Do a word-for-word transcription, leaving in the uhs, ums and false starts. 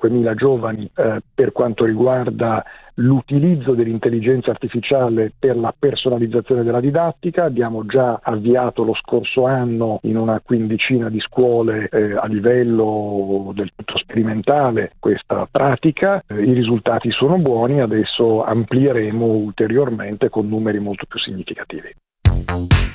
cinquemila giovani eh, per quanto riguarda l'utilizzo dell'intelligenza artificiale per la personalizzazione della didattica. Abbiamo già avviato lo scorso anno in una quindicina di scuole eh, a livello del tutto sperimentale questa pratica. Eh, i risultati sono buoni, adesso amplieremo ulteriormente con numeri molto più significativi.